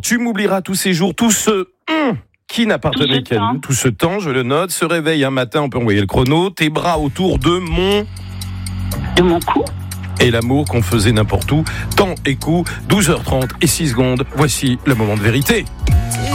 Tu m'oublieras tous ces jours, tout ce qui n'appartenait qu'à nous, tout ce temps, je le note. Se réveille un matin, on peut envoyer le chrono. Tes bras autour de mon cou. Et l'amour qu'on faisait n'importe où. Temps et coup, 12h30 et 6 secondes. Voici le moment de vérité.